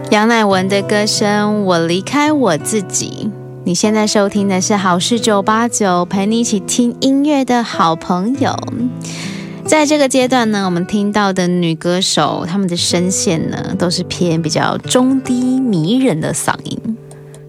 杨乃文的歌声《我离开我自己》。你现在收听的是好事989，陪你一起听音乐的好朋友。在这个阶段呢，我们听到的女歌手，她们的声线呢，都是偏比较中低迷人的嗓音。